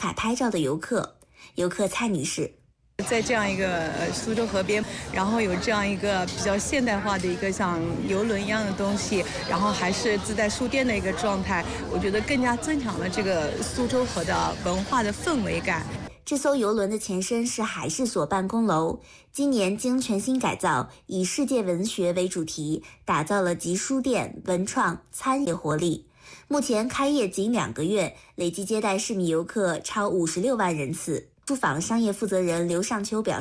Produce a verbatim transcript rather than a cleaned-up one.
卡拍照的游客。游客蔡女士。 在这样一个呃苏州河边，然后有这样一个比较现代化的一个像游轮一样的东西，然后还是自带书店的一个状态，我觉得更加增强了这个苏州河的文化的氛围感。 这艘游轮的前身是海事所办公楼，今年经全新改造，以世界文学为主题，打造了集书店、文创、餐饮活力。目前开业仅两个月，累计接待市民游客超五十六万人次。出访商业负责人刘尚秋表示。